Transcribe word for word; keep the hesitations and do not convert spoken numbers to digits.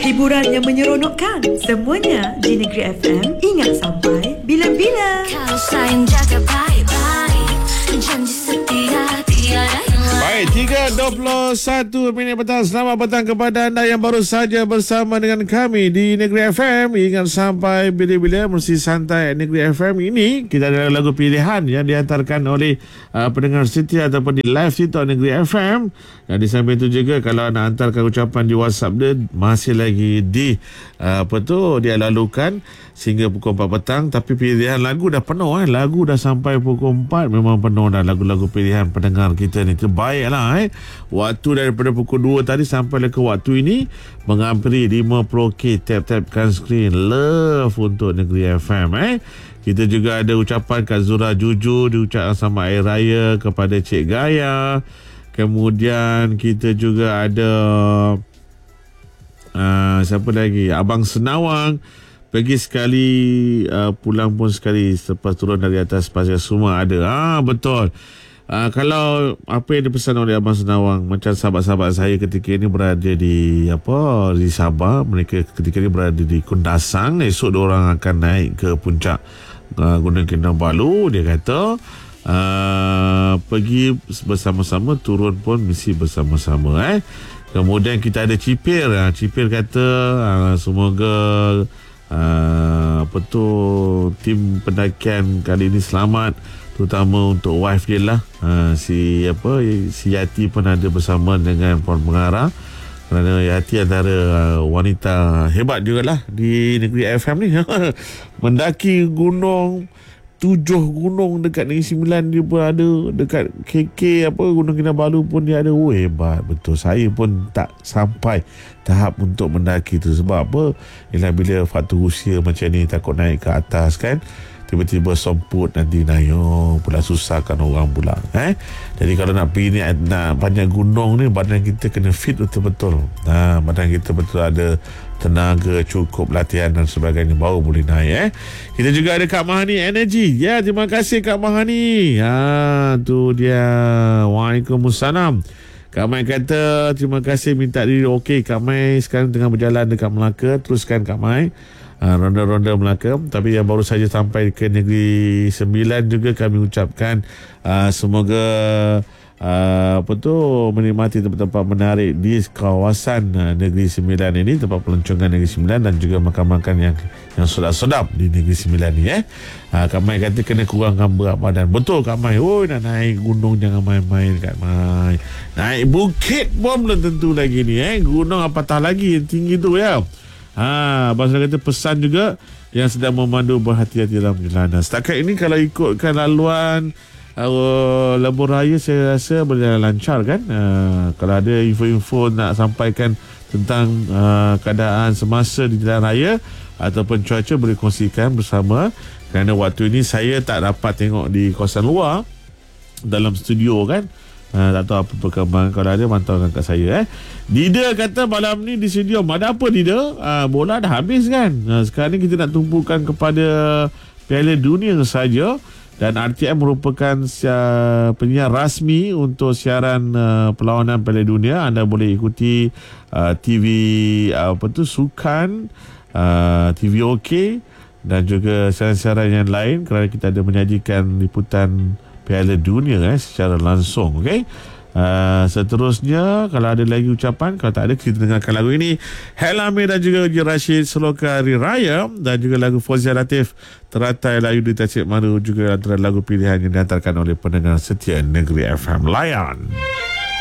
Hiburan yang menyeronokkan, semuanya di Negeri F M. Ingat sampai bila-bila. Kalau sayang jaga baik-baik, janji setia tiada yang lain. Baik, tiga dua puluh satu minit petang. Selamat petang kepada anda yang baru saja bersama dengan kami di Negeri F M. Ingat sampai bila-bila, mesti santai. Negeri F M ini, kita ada lagu pilihan yang dihantarkan oleh uh, pendengar setia ataupun di live TikTok Negeri F M. Dan di samping itu juga, kalau nak hantarkan ucapan di WhatsApp dia, masih lagi di uh, apa tu, dilalukan sehingga pukul empat petang. Tapi pilihan lagu dah penuh eh. Lagu dah sampai pukul empat, memang penuh dah lagu-lagu pilihan pendengar kita ni. Terbaiklah eh. Waktu daripada pukul dua tadi sampai ke waktu ini menghampiri lima puluh k. Tap-tapkan skrin love untuk Negeri F M eh. Kita juga ada ucapan kat Zura Juju, diucapkan sama Air Raya kepada Cik Gaya. Kemudian kita juga ada uh, siapa lagi? Abang Senawang. Pergi sekali, uh, pulang pun sekali selepas turun dari atas pasir semua ada. Ah, betul. Uh, kalau apa yang dipesan oleh Abang Senawang, macam sahabat-sahabat saya ketika ini berada di apa di Sabah, mereka ketika ini berada di Kundasang, esok diorang akan naik ke puncak uh, Gunung Kinabalu. Dia kata uh, pergi bersama-sama, turun pun mesti bersama-sama eh. Kemudian kita ada Cipir. uh, Cipir kata uh, semoga uh, apa tu, tim pendakian kali ini selamat, terutama untuk wife dia lah, uh, si apa si Yati pun ada bersama dengan Puan Pengarah, kerana Yati antara uh, wanita hebat jugalah di Negeri F M ni. Mendaki gunung, tujuh gunung dekat Negeri Sembilan dia pun ada, dekat K K apa Gunung Kinabalu pun dia ada. Oh, hebat betul. Saya pun tak sampai tahap untuk mendaki tu. Sebab apa? Ialah bila faktor usia macam ni, takut naik ke atas kan, tiba-tiba somput nanti naik, oh, pula susahkan orang pula eh. Jadi kalau nak pergi ni, nak banyak gunung ni, badan kita kena fit betul-betul. Nah, badan kita betul ada tenaga, cukup latihan dan sebagainya, baru boleh naik eh. Kita juga ada Kak Mahani Energy. Ya, terima kasih Kak Mahani. Ha, tu dia. Waalaikumsalam. Kak Mai kata terima kasih, minta diri. Okey, Kak Mai sekarang tengah berjalan dekat Melaka. Teruskan Kak Mai Uh, ronda-ronda Melaka. Tapi yang baru saja sampai ke Negeri Sembilan juga kami ucapkan uh, semoga uh, apa tu, menikmati tempat-tempat menarik di kawasan uh, Negeri Sembilan ini, tempat pelancongan Negeri Sembilan, dan juga makan-makan yang yang sedap-sedap di Negeri Sembilan ni eh. Uh, Kak Mai kata kena kurangkan berat badan. Betul Kak Mai. Oh, nak naik gunung jangan main-main Kak Mai. Naik bukit pun belum tentu lagi ni eh. Gunung apatah lagi yang tinggi tu ya. Ha, Abang Sala kata pesan juga yang sedang memandu, berhati-hati dalam perjalanan. Setakat ini kalau ikutkan laluan uh, Lebuh Raya, saya rasa berjalan lancar kan. Uh, kalau ada info-info nak sampaikan tentang uh, keadaan semasa di jalan raya ataupun cuaca, boleh kongsikan bersama. Kerana waktu ini saya tak dapat tengok di kawasan luar dalam studio kan. Uh, tak tahu apa perkembangan. Kalau ada, mantaukan kat saya eh. Dida kata malam ni di studio ada apa Dida? Uh, bola dah habis kan. uh, Sekarang ni kita nak tumpukan kepada Piala Dunia saja. Dan R T M merupakan uh, penyiar rasmi untuk siaran uh, perlawanan Piala Dunia. Anda boleh ikuti uh, T V uh, apa tu, sukan, uh, T V OK, dan juga siaran-siaran yang lain, kerana kita ada menyajikan liputan Piala Dunia eh, secara langsung. Okey. Uh, seterusnya, kalau ada lagi ucapan, kalau tak ada, kita dengarkan lagu ini. Hela Amir dan juga Uji Rashid, Seloka Hari Raya, dan juga lagu Fauzia Latif, Teratai Layu di Tasik Maru, juga antara lagu pilihan yang dihantarkan oleh pendengar setia Negeri F M. Layan.